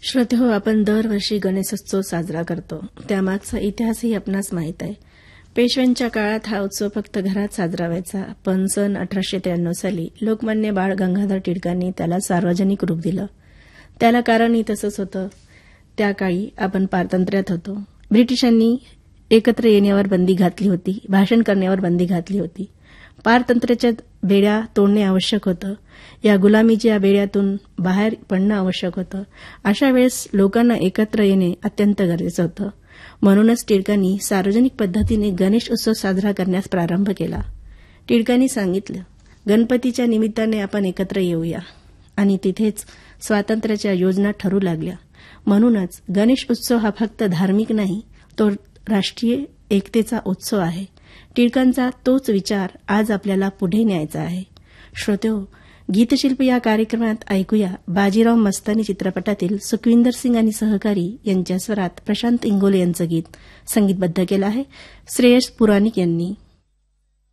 श्रोतेहो, आपण दरवर्षी गणेशोत्सव साजरा करतो. त्यामागचा इतिहासही आपणास माहीत आहे. पेशव्यांच्या काळात हा उत्सव फक्त घरात साजरा व्हायचा, पण सन 1893 साली लोकमान्य बाळ गंगाधर टिळकांनी त्याला सार्वजनिक रूप दिलं. त्याला कारणही तसंच होतं. त्या काळी आपण पारतंत्र्यात होतो. ब्रिटिशांनी एकत्र येण्यावर बंदी घातली होती, भाषण करण्यावर बंदी घातली होती. पारतंत्र्याच्या बेड्या तोडणे आवश्यक होतं. या गुलामीच्या बेड्यातून बाहेर पडणं आवश्यक होतं. अशा वेळेस लोकांना एकत्र येणे अत्यंत गरजेचं होतं. म्हणूनच टिळकांनी सार्वजनिक पद्धतीने गणेश उत्सव साजरा करण्यास प्रारंभ केला. टिळकांनी सांगितलं, गणपतीच्या निमित्ताने आपण एकत्र येऊया. आणि तिथेच स्वातंत्र्याच्या योजना ठरू लागल्या. म्हणूनच गणेश उत्सव हा फक्त धार्मिक नाही, तो राष्ट्रीय एकतेचा उत्सव आहे. टिळकांचा तोच विचार आज आपल्याला पुढे न्यायचा आहे. श्रोतेहो, गीतशिल्प या कार्यक्रमात ऐकूया बाजीराव मस्तानी चित्रपटातील सुखविंदर सिंग आणि सहकारी यांच्या स्वरात प्रशांत इंगोले यांचं गीत संगीतबद्ध केलं आहे श्रेयस पुराणिक यांनी.